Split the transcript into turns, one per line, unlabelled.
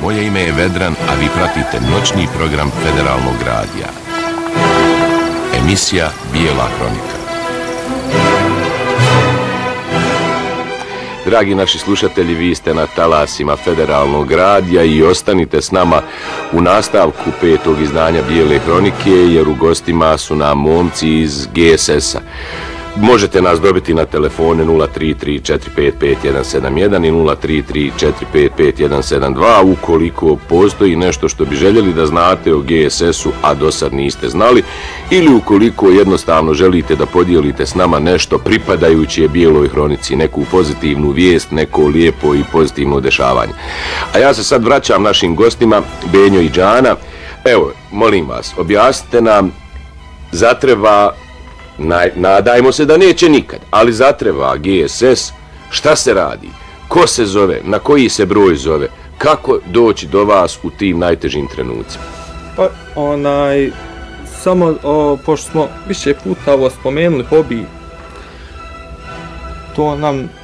Moje ime je Vedran, a vi pratite noćni program Federalnog radija. Emisija Bijela kronika. Dragi naši slušatelji, vi ste na talasima Federalnog radija i ostanite s nama u nastavku 5. izdanja Bijele kronike, jer u gostima su nam momci iz GSS-a. Možete nas dobiti na telefone 033-455-171 i 033-455-172 ukoliko postoji nešto što bi željeli da znate o GSS-u, a do sad niste znali, ili ukoliko jednostavno želite da podijelite s nama nešto pripadajuće Bijeloj kronici, neku pozitivnu vijest, neko lijepo i pozitivno dešavanje. A ja se sad vraćam našim gostima, Benjo i Džana. Evo, molim vas, objasnite nam, zatreba, nadajmo se da neće nikad, ali zatreba GSS, šta se radi, ko se zove, na koji se broj zove, kako doći do vas u tim najtežim trenucima?
Pa, samo, pošto smo više puta ovo spomenuli, hobi, to nam